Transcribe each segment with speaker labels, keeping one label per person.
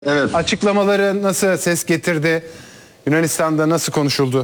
Speaker 1: Evet.
Speaker 2: Açıklamaları nasıl ses getirdi? Yunanistan'da nasıl konuşuldu?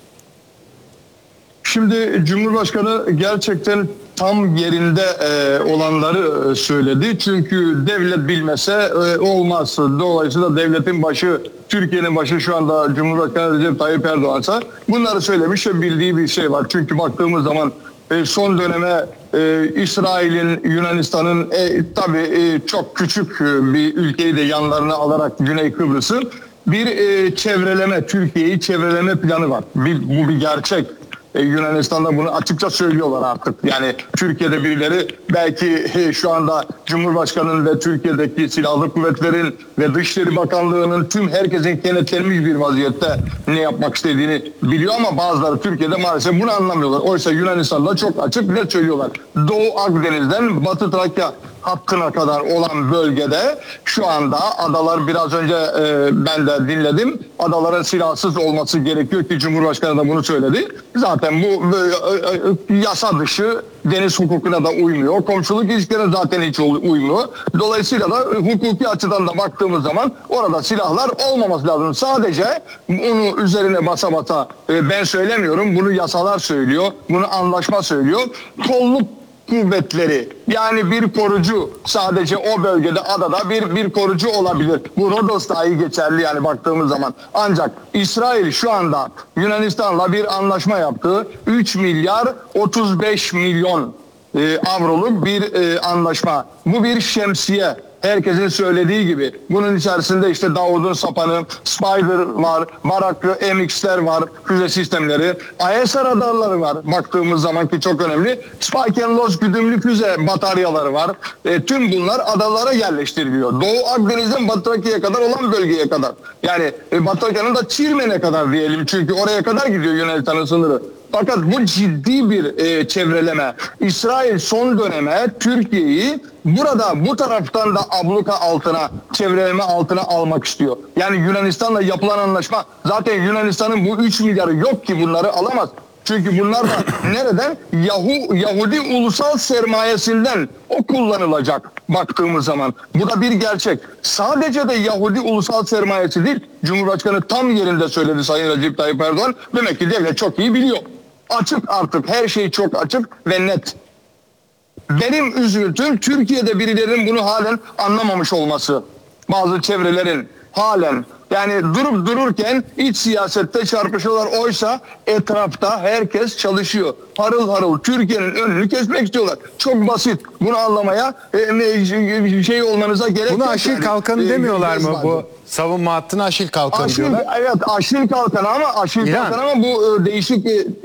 Speaker 1: Şimdi Cumhurbaşkanı gerçekten tam yerinde olanları söyledi. Çünkü devlet bilmese olmaz. Dolayısıyla devletin başı, Türkiye'nin başı şu anda Cumhurbaşkanı Recep Tayyip Erdoğan'sa bunları söylemiş ve bildiği bir şey var. Çünkü baktığımız zaman son döneme İsrail'in, Yunanistan'ın tabii çok küçük bir ülkeyi de yanlarına alarak Güney Kıbrıs'ı bir çevreleme, Türkiye'yi çevreleme planı var. Bu bir gerçek. Yunanistan'da bunu açıkça söylüyorlar artık. Yani Türkiye'de birileri belki şu anda Cumhurbaşkanı'nın ve Türkiye'deki silahlı kuvvetlerin ve Dışişleri Bakanlığı'nın tüm herkesin kenetlenmiş bir vaziyette ne yapmak istediğini biliyor ama bazıları Türkiye'de maalesef bunu anlamıyorlar. Oysa Yunanistan'da çok açık net söylüyorlar. Doğu Akdeniz'den Batı Trakya hattına kadar olan bölgede şu anda adalar biraz önce ben de dinledim. Adaların silahsız olması gerekiyor ki Cumhurbaşkanı da bunu söyledi. Zaten bu yasa dışı, deniz hukukuna da uymuyor. Komşuluk ilişkilerine zaten hiç uymuyor. Dolayısıyla da hukuki açıdan da baktığımız zaman orada silahlar olmaması lazım. Sadece bunu üzerine basa basa ben söylemiyorum. Bunu yasalar söylüyor. Bunu anlaşma söylüyor. Kolluk kuvvetleri, yani bir korucu, sadece o bölgede, adada bir korucu olabilir. Bu Rodos dahi geçerli yani baktığımız zaman. Ancak İsrail şu anda Yunanistan'la bir anlaşma yaptı. 3 milyar 35 milyon avroluk bir anlaşma. Bu bir şemsiye. Herkesin söylediği gibi. Bunun içerisinde işte Davud'un sapanı, Spider var, Baraklı MX'ler var, füze sistemleri, ISR radarları var. Baktığımız zaman ki çok önemli. Spike and Loss güdümlü füze bataryaları var. Tüm bunlar adalara yerleştiriliyor. Doğu Akdeniz'den Batı Trakya'ya kadar olan bölgeye kadar. Yani Batı Trakya'nın da Çirmen'e kadar diyelim. Çünkü oraya kadar gidiyor Yunanistan'ın sınırı. Fakat bu ciddi bir çevreleme. İsrail son döneme Türkiye'yi burada bu taraftan da abluka altına, çevreleme altına almak istiyor. Yani Yunanistan'la yapılan anlaşma, zaten Yunanistan'ın bu 3 milyarı yok ki bunları alamaz. Çünkü bunlar da nereden? Yahudi ulusal sermayesinden o kullanılacak baktığımız zaman. Bu da bir gerçek. Sadece de Yahudi ulusal sermayesi değil, Cumhurbaşkanı tam yerinde söyledi Sayın Recep Tayyip Erdoğan. Demek ki devlet çok iyi biliyor. Açık artık, her şey çok açık ve net. Benim üzüntüm Türkiye'de birilerinin bunu halen anlamamış olması. Bazı çevrelerin halen, yani durup dururken iç siyasette çarpışıyorlar. Oysa etrafta herkes çalışıyor. Harıl harıl Türkiye'nin önünü kesmek istiyorlar. Çok basit. Bunu anlamaya şey olmanıza gerek yok.
Speaker 2: Bunu Aşil Kalkanı demiyorlar mı bu? Savunma hattına Aşil Kalkanı diyorlar.
Speaker 1: Evet, Aşil Kalkanı ama bu değişik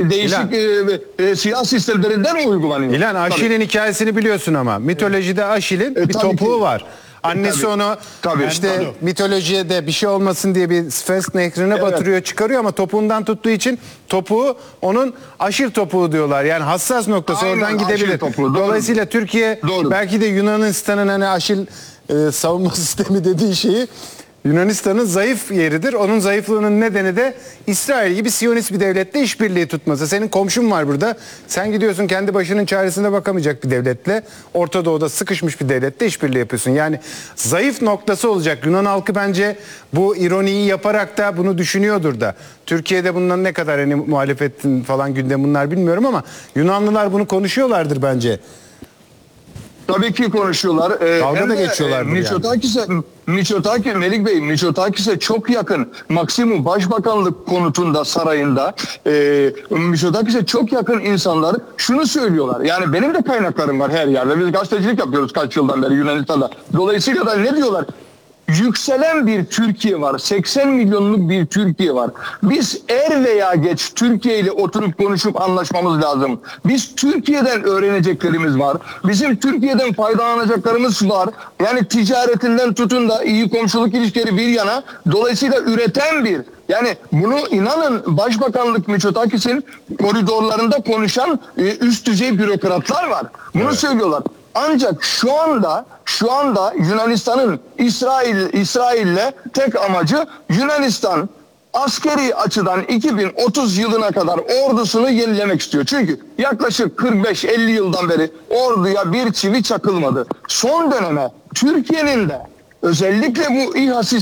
Speaker 1: silah sistemlerinden uygulanıyor.
Speaker 2: İlhan, Aşil'in hikayesini biliyorsun ama. Mitolojide Aşil'in bir topuğu var. Annesi onu mitolojiye de bir şey olmasın diye bir Sfens nehrine batırıyor, çıkarıyor ama topuğundan tuttuğu için topuğu onun Aşil topuğu diyorlar. Yani hassas noktası,
Speaker 1: aynen,
Speaker 2: oradan gidebilir.
Speaker 1: Topuğu,
Speaker 2: dolayısıyla Türkiye belki de Yunanistan'ın hani Aşil savunma sistemi dediği şeyi, Yunanistan'ın zayıf yeridir. Onun zayıflığının nedeni de İsrail gibi Siyonist bir devletle işbirliği tutması. Senin komşun var burada. Sen gidiyorsun kendi başının çaresine bakamayacak bir devletle, Orta Doğu'da sıkışmış bir devletle işbirliği yapıyorsun. Yani zayıf noktası olacak. Yunan halkı bence bu ironiyi yaparak da bunu düşünüyordur da. Türkiye'de bundan ne kadar hani muhalefetin falan gündem bunlar bilmiyorum ama Yunanlılar bunu konuşuyorlardır bence.
Speaker 1: Tabii ki konuşuyorlar.
Speaker 2: Dalga da geçiyorlar
Speaker 1: Melik Bey, Mitsotakis'e çok yakın. Maksimum Başbakanlık konutunda, sarayında Mitsotakis'e çok yakın insanlar şunu söylüyorlar. Yani benim de kaynaklarım var her yerde. Biz gazetecilik yapıyoruz kaç yıldan beri Yunanistan'da. Dolayısıyla da ne diyorlar? Yükselen bir Türkiye var. 80 milyonluk bir Türkiye var. Biz er veya geç Türkiye ile oturup konuşup anlaşmamız lazım. Biz Türkiye'den öğreneceklerimiz var. Bizim Türkiye'den faydalanacaklarımız var. Yani ticaretinden tutun da iyi komşuluk ilişkileri bir yana. Dolayısıyla üreten bir. Yani bunu inanın Başbakanlık Mitsotakis'in koridorlarında konuşan üst düzey bürokratlar var. Bunu söylüyorlar. Ancak şu anda Yunanistan'ın İsrail'le tek amacı Yunanistan askeri açıdan 2030 yılına kadar ordusunu yenilemek istiyor. Çünkü yaklaşık 45-50 yıldan beri orduya bir çivi çakılmadı. Son döneme Türkiye'nin de özellikle bu İHA